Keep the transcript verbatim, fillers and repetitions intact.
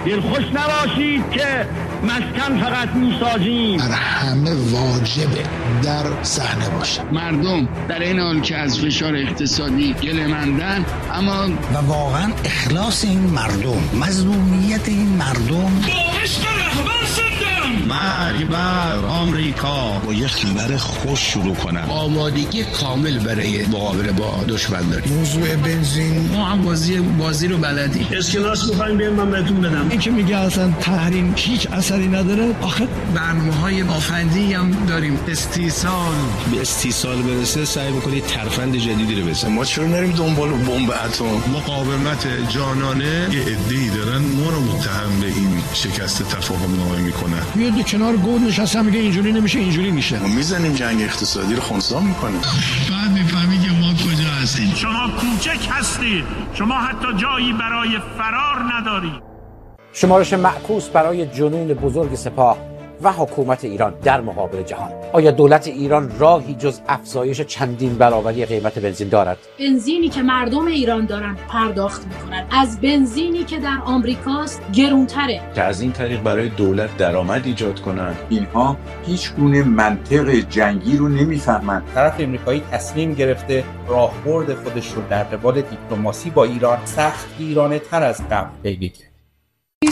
دلخوش نباشید که مسکن فقط میسازیم. بر همه واجبه در صحنه باشه. مردم در این حال که از فشار اقتصادی گله‌مندن، اما و واقعا اخلاص این مردم، مظلومیت این مردم، مرگ بر آمریکا. با یه خبر خوش شروع کنم. آمادگی کامل برای مقابله با دشمن داریم. موضوع بنزین، ما هم بازی بازی رو بلدیم. اسکناس می‌خوایم بیایم من بهتون بدم. این که میگه اصلا تحریم هیچ اثری نداره. آخه برنامه‌های بافندی هم داریم. استیصال به استیصال برسه سعی می‌کنید ترفند جدیدی رو بزنید. ما چرا نریم دنبال بمب اتم؟ مقاومت جانانه یه عده‌ای دارن ما رو متهم به این شکست تفاهم نامه میکنن. یه کنار گود نشسته میگه اینجوری نمیشه اینجوری میشه. ما میزنیم جنگ اقتصادی رو خنثی میکنیم. بعد میفهمی که ما کجا هستیم. شما کوچک هستید. شما حتی جایی برای فرار ندارید. شمارش معکوس برای جنون بزرگ سپاه و حکومت ایران در مقابل جهان. آیا دولت ایران راهی جز افزایش چندین برابری قیمت بنزین دارد؟ بنزینی که مردم ایران دارن پرداخت میکنن از بنزینی که در آمریکاست گرونتره، که از این طریق برای دولت درآمد ایجاد کنند. اینها هیچ گونه منطق جنگی رو نمیفهمند. طرف امریکایی تصمیم گرفته راهبرد خودش رو در قبال دیپلماسی با ایران سخت گیرانه تر از قبل بگیره.